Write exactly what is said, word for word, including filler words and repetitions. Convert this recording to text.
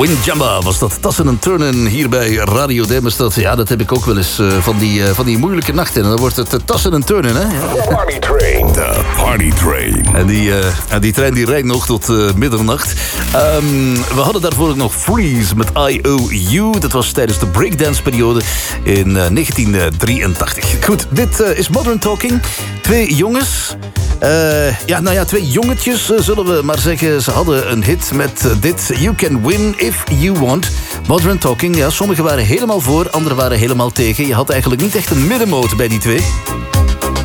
Windjammer was dat. Tassen en turnen hier bij Radio Demerstad. Ja, dat heb ik ook wel eens uh, van, die, uh, van die moeilijke nachten. En dan wordt het uh, tassen en turnen, hè? Ja. Party Train. De Party Train. En die, uh, en die trein die rijdt nog tot uh, middernacht. Um, we hadden daarvoor ook nog Freeze met I O U. Dat was tijdens de breakdance-periode in uh, negentien drieëntachtig. Goed, dit uh, is Modern Talking. Twee jongens... Uh, ja, nou ja, twee jongetjes, uh, zullen we maar zeggen. Ze hadden een hit met uh, dit. You can win if you want. Modern Talking, ja, sommigen waren helemaal voor, anderen waren helemaal tegen. Je had eigenlijk niet echt een middenmoot bij die twee.